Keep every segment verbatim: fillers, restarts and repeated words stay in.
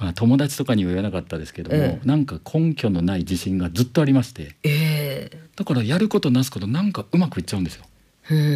まあ、友達とかには言わなかったですけども、 ええ、 なんか根拠のない自信がずっとありまして、 ええ、 だからやることなすことなんかうまくいっちゃうんですよ。 うん、 うん、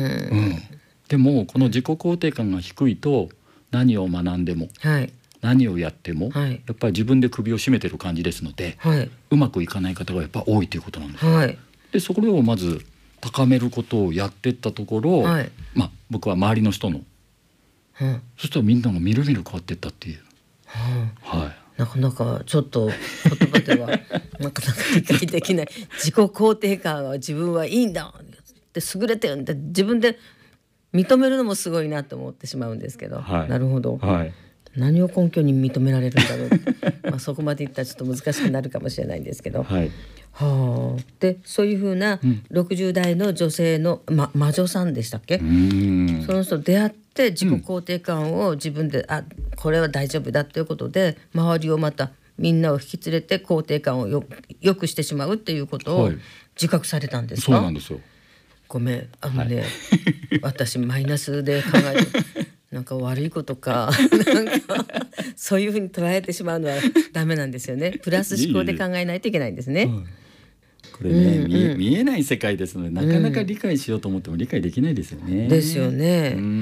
でもこの自己肯定感が低いと何を学んでもはい何をやっても、 はいやっぱり自分で首を絞めてる感じですので、 はいうまくいかない方がやっぱ多いということなんです。 はいでそれをまず高めることをやっていったところ、 はい、 まあ、僕は周りの人のうん、 そしたらみんながみるみる変わっていったっていう、 はあ、 はい、 なかなかちょっと言葉ではなかなか理解できない自己肯定感は自分はいいんだって優れてるんだ自分で認めるのもすごいなと思ってしまうんですけど、 はい、 なるほど、 はい、 何を根拠に認められるんだろうまあそこまでいったらちょっと難しくなるかもしれないんですけど、 はい、 はあ、でそういうふうなろくじゅう代の女性の、ま、魔女さんでしたっけ、 うーん、 その人出会って自己肯定感を自分で、うん、あこれは大丈夫だということで周りをまたみんなを引き連れて肯定感をよよくしてしまうっていうことを自覚されたんですか？ そうなんですよ。 ごめんあのね、はい、私マイナスで考えてなんか悪いことかなんかそういうふうに捉えてしまうのはダメなんですよね。プラス思考で考えないといけないんですね。 いえいえ、うん、これね、 うんうん、 見え、見えない世界ですのでなかなか理解しようと思っても理解できないですよね。 ですよね。 うん、 うん、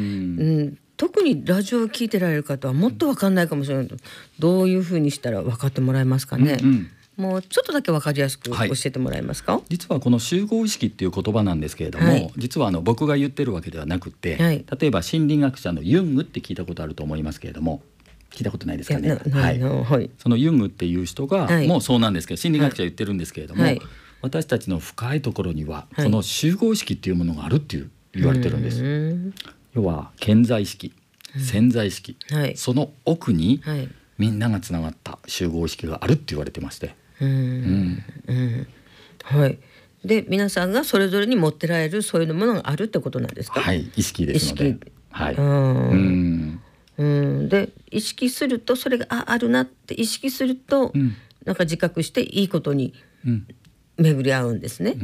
特にラジオを聞いてられる方はもっと分かんないかもしれない。どういうふうにしたら分かってもらえますかね。 うんうん、 もうちょっとだけ分かりやすく教えてもらえますか？はい、 実はこの集合意識っていう言葉なんですけれども、はい、実はあの僕が言ってるわけではなくて、はい、例えば心理学者のユングって聞いたことあると思いますけれども、聞いたことないですかね。はいはい、そのユングっていう人が、はい、もうそうなんですけど心理学者言ってるんですけれども、はい、私たちの深いところにはこの集合意識っていうものがあるっていう言われてるんです。はい、要は顕在意識、潜在意識、はい、その奥にみんながつながった集合意識があるって言われてまして、 うんうんうん、はい。で皆さんがそれぞれに持ってられるそういうものがあるってことなんですか？ はい、意識ですので、意識、はい、うんうん、で意識するとそれが あ, あるなって意識すると、うん、なんか自覚していいことに巡り合うんですね。 うん、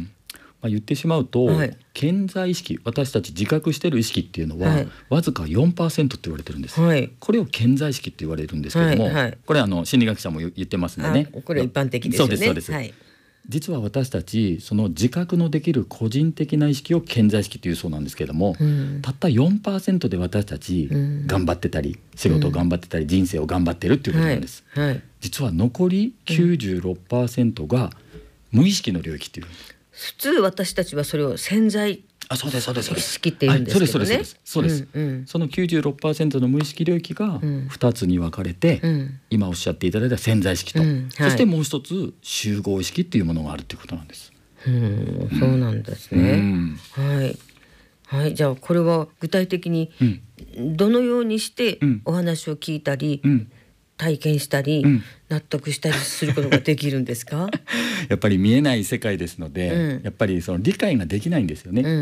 まあ、言ってしまうと、はい、顕在意識、私たち自覚している意識っていうのは、はい、わずか よんパーセント って言われてるんです。はい、これを顕在意識って言われるんですけども、はいはい、これはあの心理学者も言ってますんでね。 これ一般的ですよね。 そうですそうです、はい、実は私たちその自覚のできる個人的な意識を顕在意識というそうなんですけれども、うん、たった よんパーセント で私たち頑張ってたり、うん、仕事を頑張ってたり、うん、人生を頑張ってるっていうことなんです。はいはい、実は残り きゅうじゅうろくパーセント が無意識の領域っていう、 普通私たちはそれを潜在あ、そうですそうですそうです、 意識って言うんですけどね。 そうですそうです、うんうん、その きゅうじゅうろくパーセント の無意識領域がふたつに分かれて、うん、今おっしゃっていただいた潜在意識と、うん、そしてもう一つ集合意識っていうものがあるということなんです。 うん、そうなんですね。うん、はいはい、じゃあこれは具体的にどのようにしてお話を聞いたり、うん、体験したり、うん、納得したりすることができるんですか？ やっぱり見えない世界ですので、うん、やっぱりその理解ができないんですよね。うんうん、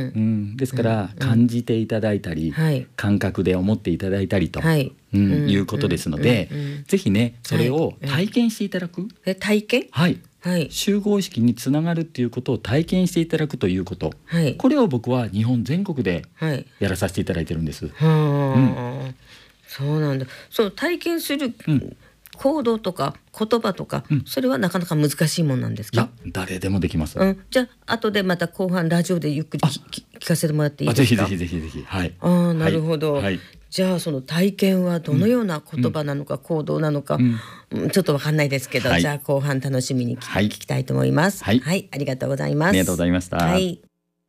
ですから、うん、感じていただいたり、うん、感覚で思っていただいたりと、はいうん、いうことですので、うんうん、ぜひねそれを体験していただく、はい、 え体験、 はいはい、集合意識につながるっていうことを体験していただくということ、はい、これを僕は日本全国でやらさせていただいてるんです。はいうん、 そうなんだ。その体験する、うん行動とか言葉とか、うん、それはなかなか難しいもんなんですか？ いや誰でもできます。 うん、じゃあ後でまた後半ラジオでゆっくり聞かせてもらっていいですか？ ぜひぜひぜひぜひ、はい、 あなるほど、はい、じゃあその体験はどのような言葉なのか、うん、行動なのか、うん、ちょっと分かんないですけど、はい、じゃあ後半楽しみに聞き、はい、聞きたいと思います。はい、はい、ありがとうございます。 ありがとうございました。はい、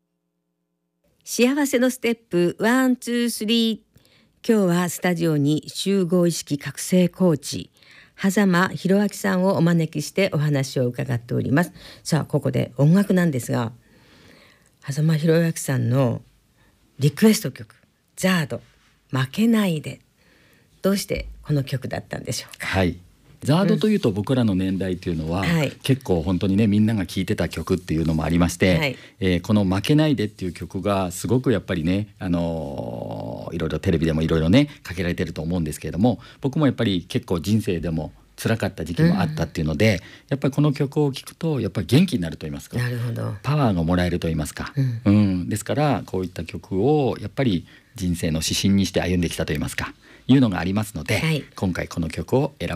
幸せのステップワンツースリー、今日はスタジオに集合意識覚醒コーチ狭間弘明さんをお招きしてお話を伺っております。さあここで音楽なんですが、狭間弘明さんのリクエスト曲ザード負けないで、どうしてこの曲だったんでしょうか？ はい、ザードというと僕らの年代というのは、うん、結構本当にねみんなが聴いてた曲っていうのもありまして、はいえー、この負けないでっていう曲がすごくやっぱりね、あのー、いろいろテレビでもいろいろねかけられてると思うんですけれども、僕もやっぱり結構人生でも辛かった時期もあったっていうので、うん、やっぱりこの曲を聴くとやっぱり元気になると言いますか、 なるほどパワーがもらえると言いますか、うんうん、ですからこういった曲をやっぱり人生の指針にして歩んできたと言いますかいうのがありますので、はい、今回この曲を選